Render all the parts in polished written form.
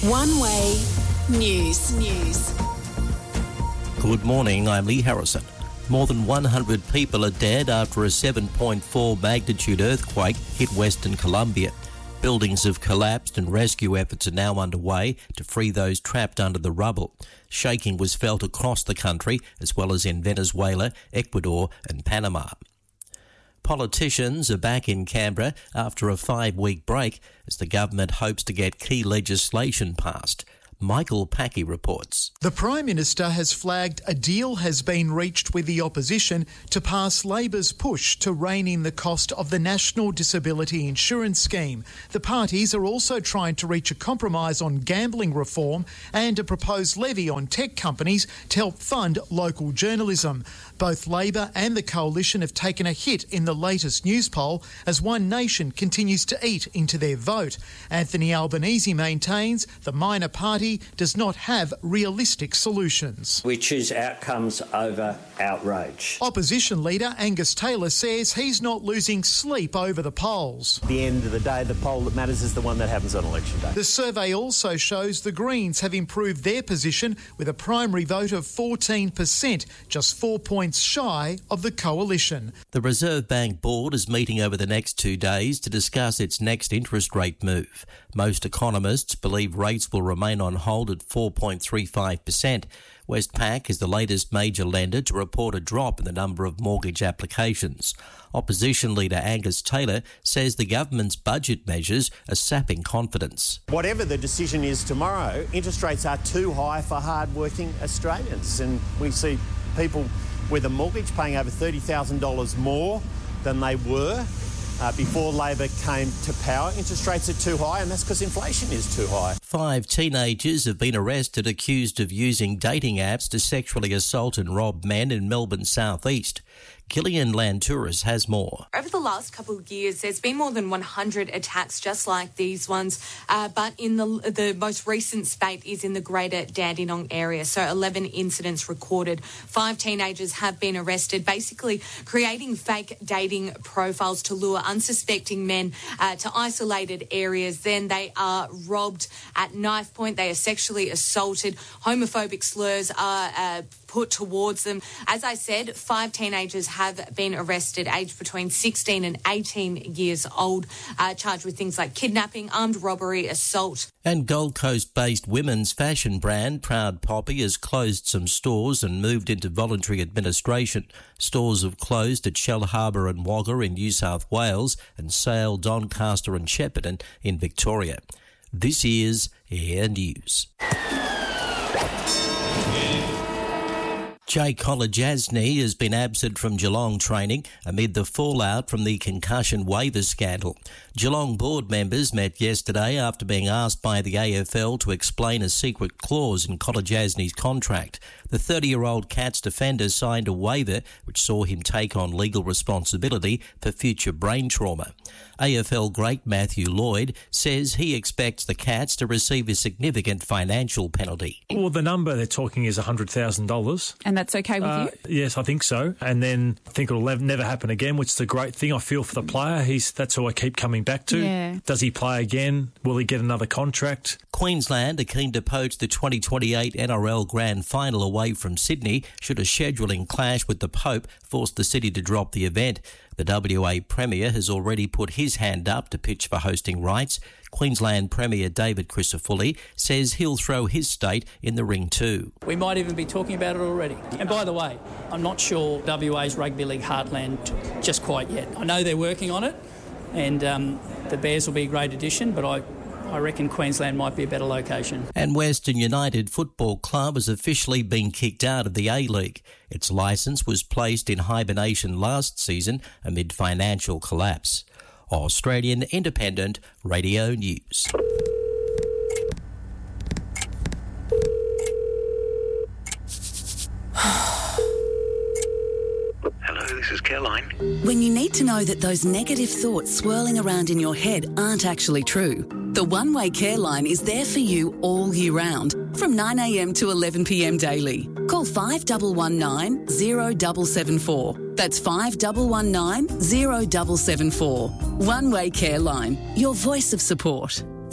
One Way News. Good morning, I'm Lee Harrison. More than 100 people are dead after a 7.4 magnitude earthquake hit Western Colombia. Buildings have collapsed and rescue efforts are now underway to free those trapped under the rubble. Shaking was felt across the country, as well as in Venezuela, Ecuador and Panama. Politicians are back in Canberra after a 5-week break as the government hopes to get key legislation passed. Michael Packey reports. The Prime Minister has flagged a deal has been reached with the opposition to pass Labor's push to rein in the cost of the National Disability Insurance Scheme. The parties are also trying to reach a compromise on gambling reform and a proposed levy on tech companies to help fund local journalism. Both Labor and the Coalition have taken a hit in the latest news poll as One Nation continues to eat into their vote. Anthony Albanese maintains the minor party does not have realistic solutions. We choose outcomes over outrage. Opposition leader Angus Taylor says he's not losing sleep over the polls. At the end of the day, the poll that matters is the one that happens on election day. The survey also shows the Greens have improved their position with a primary vote of 14%, just 4 points shy of the Coalition. The Reserve Bank Board is meeting over the next 2 days to discuss its next interest rate move. Most economists believe rates will remain on hold at 4.35%. Westpac is the latest major lender to report a drop in the number of mortgage applications. Opposition leader Angus Taylor says the government's budget measures are sapping confidence. Whatever the decision is tomorrow, interest rates are too high for hard-working Australians, and we see people with a mortgage paying over $30,000 more than they were before Labor came to power. Interest rates are too high, and that's because inflation is too high. 5 teenagers have been arrested accused of using dating apps to sexually assault and rob men in Melbourne's southeast. Gillian Lantouris has more. Over the last couple of years, there's been more than 100 attacks just like these ones, but in the most recent spate is in the greater Dandenong area, so 11 incidents recorded. 5 teenagers have been arrested, basically creating fake dating profiles to lure unsuspecting men to isolated areas. Then they are robbed at knife point, they are sexually assaulted, homophobic slurs are put towards them. As I said, 5 teenagers have been arrested, aged between 16 and 18 years old, charged with things like kidnapping, armed robbery, assault. And Gold Coast-based women's fashion brand Proud Poppy has closed some stores and moved into voluntary administration. Stores have closed at Shellharbour and Wagga in New South Wales and Sale, Doncaster and Shepparton in Victoria. This is Air News. Jay Kolodjasny has been absent from Geelong training amid the fallout from the concussion waiver scandal. Geelong board members met yesterday after being asked by the AFL to explain a secret clause in Kolodjasny's contract. The 30-year-old Cats defender signed a waiver which saw him take on legal responsibility for future brain trauma. AFL great Matthew Lloyd says he expects the Cats to receive a significant financial penalty. Well, the number they're talking is $100,000. And that's okay with you? Yes, I think so. And then I think it'll never happen again, which is a great thing. I feel for the player. That's who I keep coming back to. Yeah. Does he play again? Will he get another contract? Queensland are keen to poach the 2028 NRL Grand Final away from Sydney should a scheduling clash with the Pope force the city to drop the event. The WA Premier has already put his hand up to pitch for hosting rights. Queensland Premier David Crisafulli says he'll throw his state in the ring too. We might even be talking about it already. And by the way, I'm not sure WA's rugby league heartland just quite yet. I know they're working on it, and the Bears will be a great addition, but I reckon Queensland might be a better location. And Western United Football Club has officially been kicked out of the A-League. Its licence was placed in hibernation last season amid financial collapse. Australian Independent Radio News. Hello, this is Caroline. When you need to know that those negative thoughts swirling around in your head aren't actually true, the One Way Care Line is there for you all year round, from 9 a.m. to 11 p.m. daily. Call 5119 0774. That's 5119 0774. One Way Care Line, your voice of support.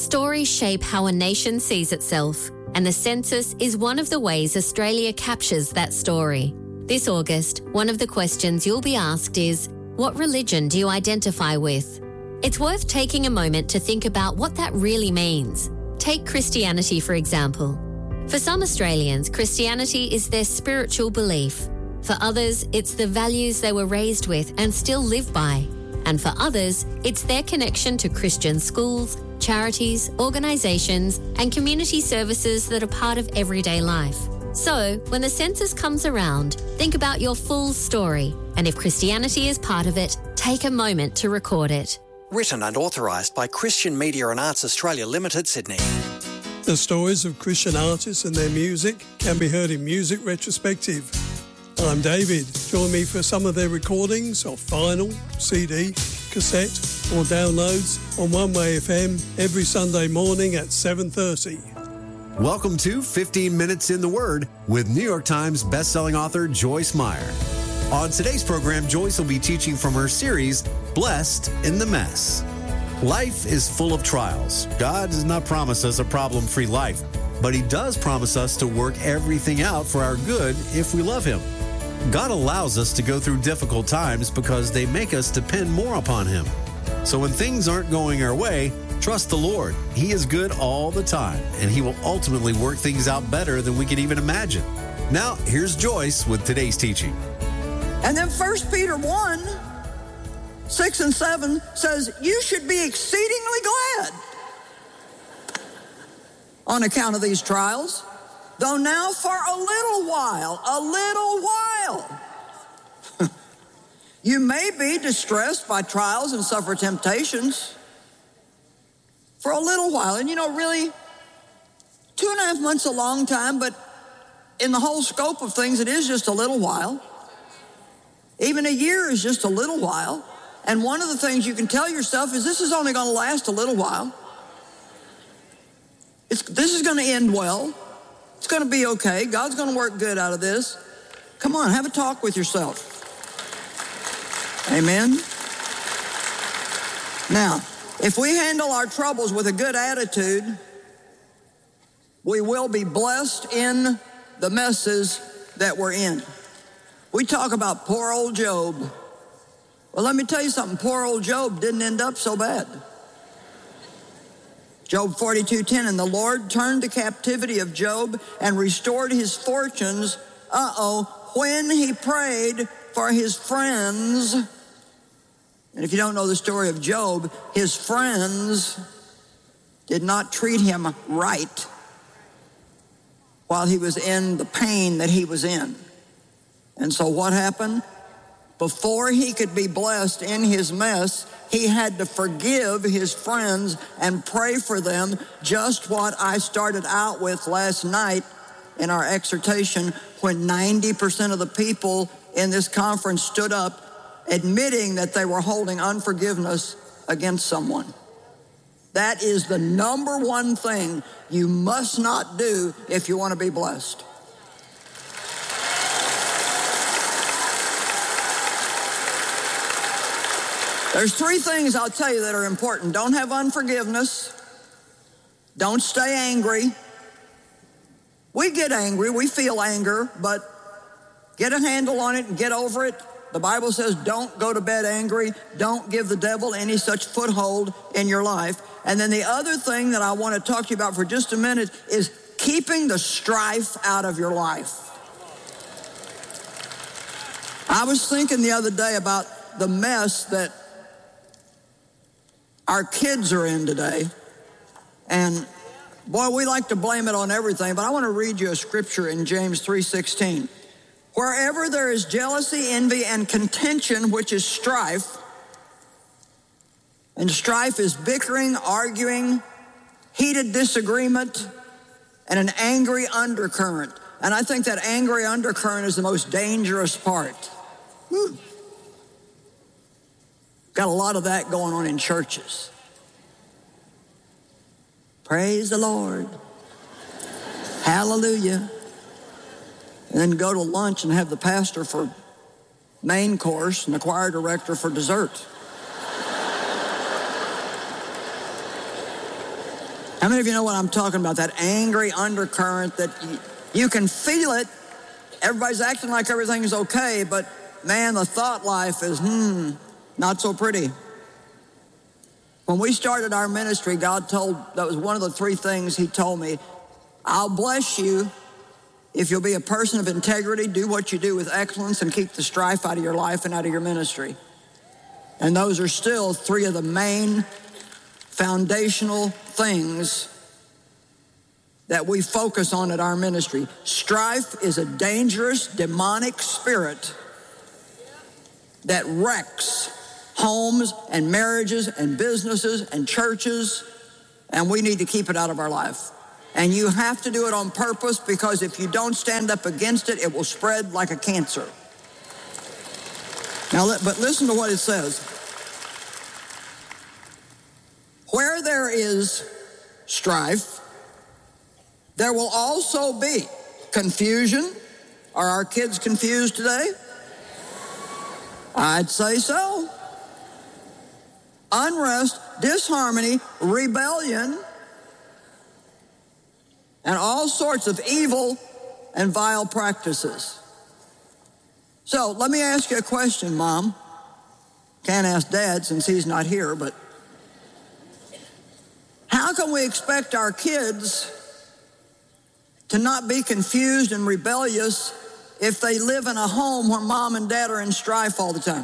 Stories shape how a nation sees itself, and the census is one of the ways Australia captures that story. This August, one of the questions you'll be asked is, what religion do you identify with? It's worth taking a moment to think about what that really means. Take Christianity, for example. For some Australians, Christianity is their spiritual belief. For others, it's the values they were raised with and still live by. And for others, it's their connection to Christian schools, charities, organisations, and community services that are part of everyday life. So, when the census comes around, think about your full story. And if Christianity is part of it, take a moment to record it. Written and authorised by Christian Media and Arts Australia Limited, Sydney. The stories of Christian artists and their music can be heard in Music Retrospective. I'm David. Join me for some of their recordings of vinyl, CD, cassette or downloads on One Way FM every Sunday morning at 7:30. Welcome to 15 Minutes in the Word with New York Times bestselling author Joyce Meyer. On today's program, Joyce will be teaching from her series, Blessed in the Mess. Life is full of trials. God does not promise us a problem-free life, but He does promise us to work everything out for our good if we love Him. God allows us to go through difficult times because they make us depend more upon Him. So when things aren't going our way, trust the Lord. He is good all the time, and He will ultimately work things out better than we could even imagine. Now, here's Joyce with today's teaching. And then 1 Peter 1, 6 and 7 says, you should be exceedingly glad on account of these trials, though now for a little while, you may be distressed by trials and suffer temptations for a little while. And really, 2.5 months is a long time, but in the whole scope of things, it is just a little while. Even a year is just a little while. And one of the things you can tell yourself is this is only going to last a little while. This is going to end well. It's going to be okay. God's going to work good out of this. Come on, have a talk with yourself. Amen? Now, if we handle our troubles with a good attitude, we will be blessed in the messes that we're in. We talk about poor old Job. Well, let me tell you something. Poor old Job didn't end up so bad. Job 42:10, and the Lord turned the captivity of Job and restored his fortunes, when he prayed for his friends. And if you don't know the story of Job, his friends did not treat him right while he was in the pain that he was in. And so what happened? Before he could be blessed in his mess, he had to forgive his friends and pray for them, just what I started out with last night in our exhortation, when 90% of the people in this conference stood up admitting that they were holding unforgiveness against someone. That is the number one thing you must not do if you want to be blessed. There's 3 things I'll tell you that are important. Don't have unforgiveness. Don't stay angry. We get angry, we feel anger, but get a handle on it and get over it. The Bible says don't go to bed angry. Don't give the devil any such foothold in your life. And then the other thing that I want to talk to you about for just a minute is keeping the strife out of your life. I was thinking the other day about the mess that our kids are in today. And boy, we like to blame it on everything, but I want to read you a scripture in James 3:16. Wherever there is jealousy, envy, and contention, which is strife, and strife is bickering, arguing, heated disagreement, and an angry undercurrent. And I think that angry undercurrent is the most dangerous part. Got a lot of that going on in churches. Praise the Lord. Hallelujah. And then go to lunch and have the pastor for main course and the choir director for dessert. How many of you know what I'm talking about? That angry undercurrent that you can feel it. Everybody's acting like everything's okay, but man, the thought life is, not so pretty. When we started our ministry, that was one of the three things he told me. I'll bless you if you'll be a person of integrity, do what you do with excellence, and keep the strife out of your life and out of your ministry. And those are still three of the main foundational things that we focus on at our ministry. Strife is a dangerous, demonic spirit that wrecks homes and marriages and businesses and churches, and we need to keep it out of our life. And you have to do it on purpose, because if you don't stand up against it, it will spread like a cancer. Now, but listen to what it says. Where there is strife, there will also be confusion. Are our kids confused today? I'd say so. Unrest, disharmony, rebellion, and all sorts of evil and vile practices. So let me ask you a question, Mom. Can't ask Dad since he's not here, but how can we expect our kids to not be confused and rebellious if they live in a home where Mom and Dad are in strife all the time?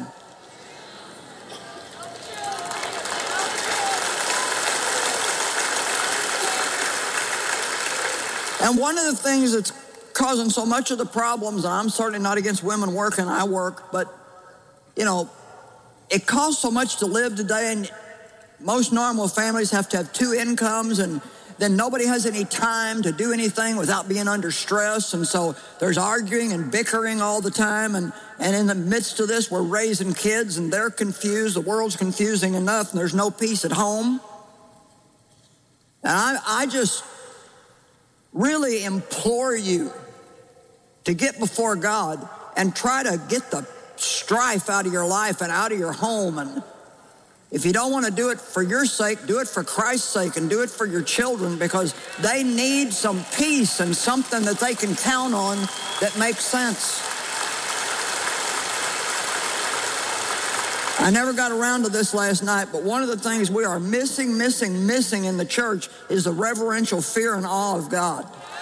And one of the things that's causing so much of the problems, and I'm certainly not against women working, I work, but, it costs so much to live today, and most normal families have to have two incomes, and then nobody has any time to do anything without being under stress, and so there's arguing and bickering all the time, and in the midst of this, we're raising kids, and they're confused, the world's confusing enough, and there's no peace at home. And I just really implore you to get before God and try to get the strife out of your life and out of your home. And if you don't want to do it for your sake, do it for Christ's sake, and do it for your children, because they need some peace and something that they can count on that makes sense. I never got around to this last night, but one of the things we are missing in the church is the reverential fear and awe of God.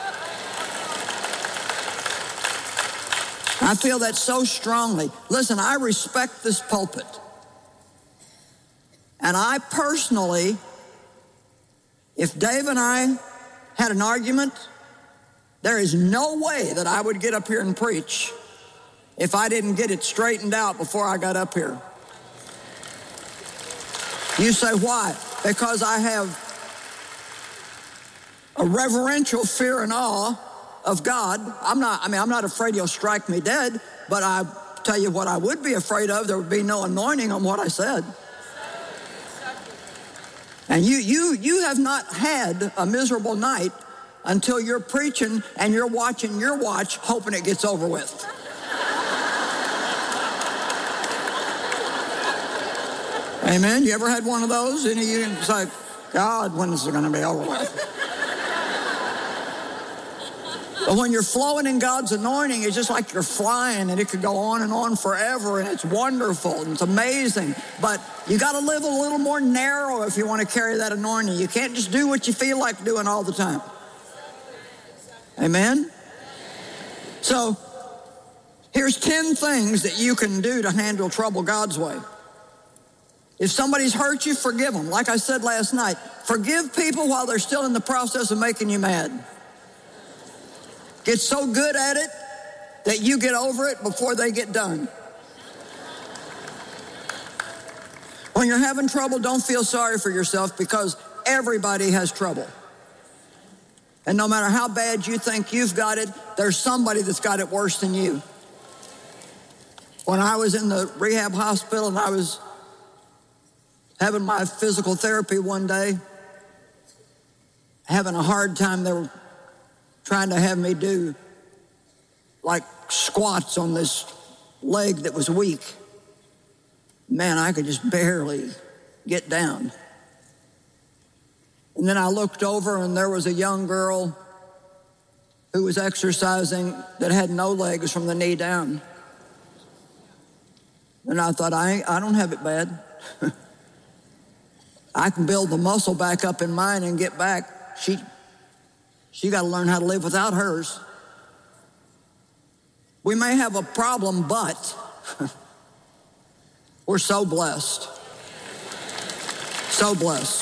I feel that so strongly. Listen, I respect this pulpit. And I personally, if Dave and I had an argument, there is no way that I would get up here and preach if I didn't get it straightened out before I got up here. You say, why? Because I have a reverential fear and awe of God. I'm not afraid he'll strike me dead, but I tell you what I would be afraid of, there would be no anointing on what I said. And you have not had a miserable night until you're preaching and you're watching your watch, hoping it gets over with. Amen? You ever had one of those? Any of you? It's like, God, when is it going to be over with? But when you're flowing in God's anointing, it's just like you're flying, and it could go on and on forever, and it's wonderful, and it's amazing. But you got to live a little more narrow if you want to carry that anointing. You can't just do what you feel like doing all the time. Amen? So, here's 10 things that you can do to handle trouble God's way. If somebody's hurt you, forgive them. Like I said last night, forgive people while they're still in the process of making you mad. Get so good at it that you get over it before they get done. When you're having trouble, don't feel sorry for yourself, because everybody has trouble. And no matter how bad you think you've got it, there's somebody that's got it worse than you. When I was in the rehab hospital and I was having my physical therapy one day, having a hard time, they were trying to have me do like squats on this leg that was weak. Man, I could just barely get down. And And then I looked over and there was a young girl who was exercising that had no legs from the knee down. And I thought, I don't have it bad. I can build the muscle back up in mine and get back. She got to learn how to live without hers. We may have a problem, but we're so blessed. So blessed.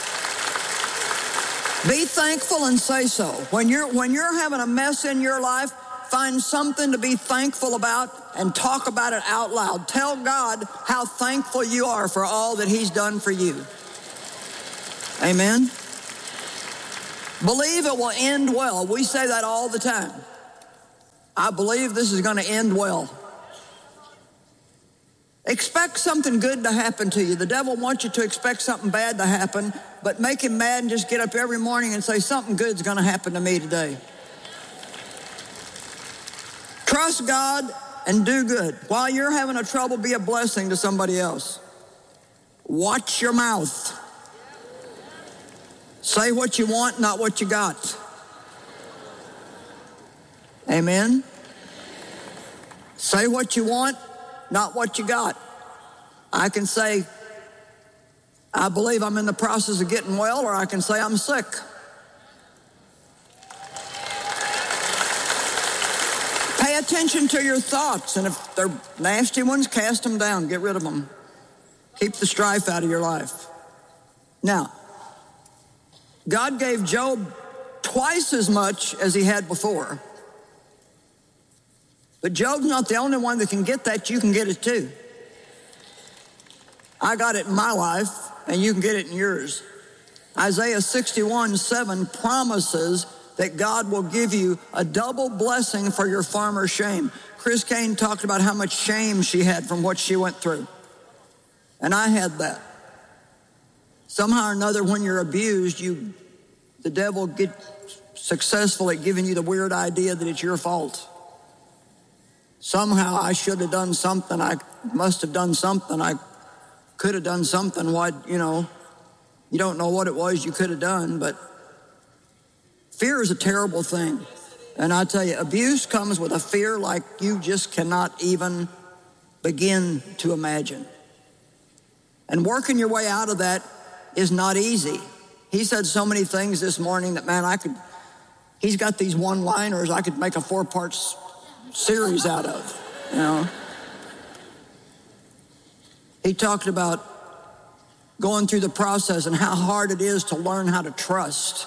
Be thankful and say so. When you're having a mess in your life, find something to be thankful about and talk about it out loud. Tell God how thankful you are for all that He's done for you. Amen. Believe it will end well. We say that all the time. I believe this is going to end well. Expect something good to happen to you. The devil wants you to expect something bad to happen, but make him mad and just get up every morning and say, something good's going to happen to me today. Trust God and do good. While you're having a trouble, be a blessing to somebody else. Watch your mouth. Say what you want, not what you got. Amen? Say what you want, not what you got. I can say, I believe I'm in the process of getting well, or I can say I'm sick. Pay attention to your thoughts, and if they're nasty ones, cast them down, get rid of them. Keep the strife out of your life. Now, God gave Job twice as much as he had before. But Job's not the only one that can get that. You can get it too. I got it in my life, and you can get it in yours. Isaiah 61:7 promises that God will give you a double blessing for your farmer's shame. Chris Kane talked about how much shame she had from what she went through. And I had that. Somehow or another, when you're abused, the devil gets successful at giving you the weird idea that it's your fault. Somehow I should have done something. I must have done something. I could have done something. You don't know what it was you could have done, but fear is a terrible thing. And I tell you, abuse comes with a fear like you just cannot even begin to imagine. And working your way out of that is not easy. He said so many things this morning that, man, he's got these one-liners I could make a 4-part series out of, He talked about going through the process and how hard it is to learn how to trust.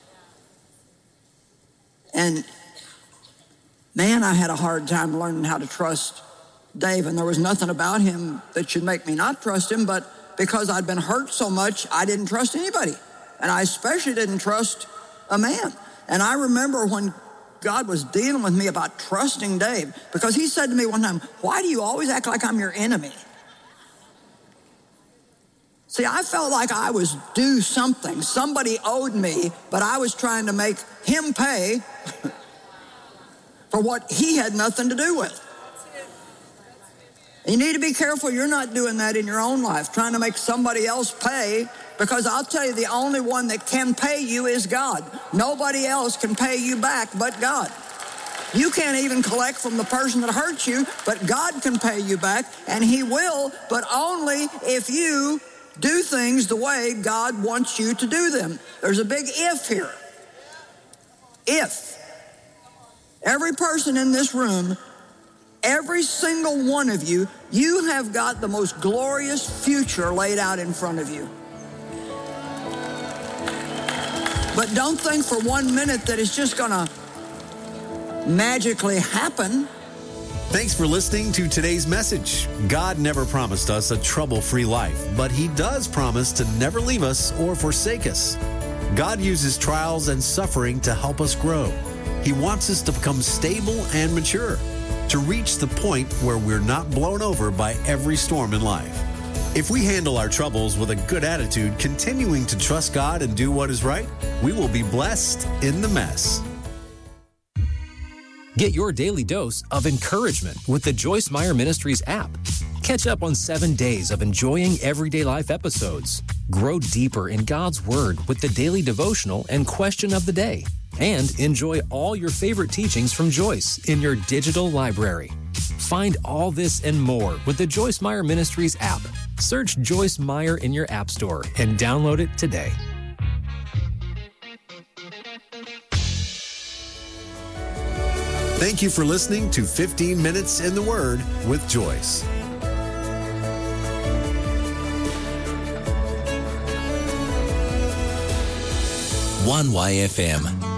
And, man, I had a hard time learning how to trust Dave, and there was nothing about him that should make me not trust him, but because I'd been hurt so much, I didn't trust anybody. And I especially didn't trust a man. And I remember when God was dealing with me about trusting Dave, because he said to me one time, why do you always act like I'm your enemy? See, I felt like I was due something. Somebody owed me, but I was trying to make him pay for what he had nothing to do with. You need to be careful you're not doing that in your own life, trying to make somebody else pay, because I'll tell you, the only one that can pay you is God. Nobody else can pay you back but God. You can't even collect from the person that hurt you, but God can pay you back, and He will, but only if you do things the way God wants you to do them. There's a big if here. If. Every person in this room, every single one of you, you have got the most glorious future laid out in front of you. But don't think for 1 minute that it's just going to magically happen. Thanks for listening to today's message. God never promised us a trouble-free life, but He does promise to never leave us or forsake us. God uses trials and suffering to help us grow. He wants us to become stable and mature, to reach the point where we're not blown over by every storm in life. If we handle our troubles with a good attitude, continuing to trust God and do what is right, we will be blessed in the mess. Get your daily dose of encouragement with the Joyce Meyer Ministries app. Catch up on 7 days of enjoying everyday life episodes. Grow deeper in God's Word with the daily devotional and question of the day. And enjoy all your favorite teachings from Joyce in your digital library. Find all this and more with the Joyce Meyer Ministries app. Search Joyce Meyer in your app store and download it today. Thank you for listening to 15 Minutes in the Word with Joyce. One Way FM